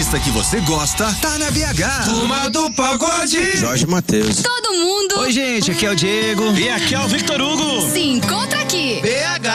artista que você gosta, tá na BH. Turma do Pagode. Jorge Mateus. Todo mundo. Oi, gente, aqui é o Diego. E aqui é o Victor Hugo. Se encontra aqui. BH